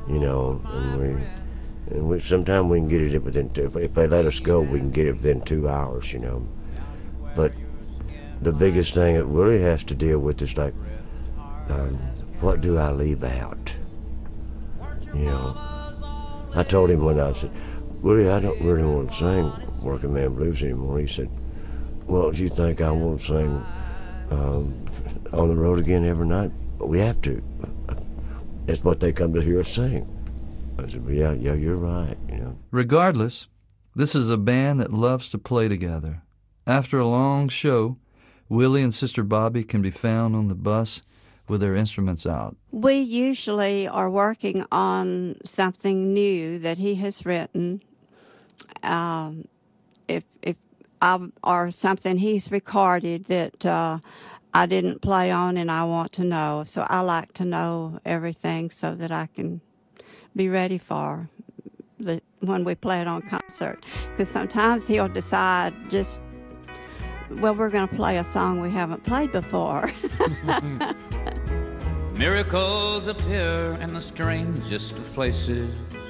you know, and we sometimes we can get it within if they let us go, we can get it within 2 hours, you know. But the biggest thing that Willie has to deal with is like, what do I leave out? You know, I told him when I said, Willie, I don't really want to sing Working Man Blues anymore. He said, well, do you think I want to sing On the Road Again every night? We have to. It's what they come to hear us sing. I said, well, yeah, you're right, you know. Regardless, this is a band that loves to play together. After a long show, Willie and Sister Bobby can be found on the bus with their instruments out. We usually are working on something new that he has written. Or something he's recorded that I didn't play on and I want to know. So I like to know everything so that I can be ready for when we play it on concert. Because sometimes he'll decide we're going to play a song we haven't played before. Miracles appear in the strangest of places.